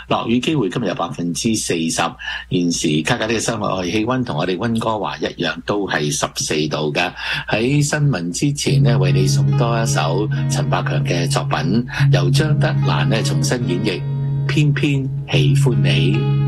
落雨機會今日有40%。現時卡加呢嘅室外氣溫同我哋溫哥華一樣，都係14度㗎。喺新聞之前呢，為你送多一首陳百強嘅作品，由張德蘭呢重新演繹《偏偏喜歡你》。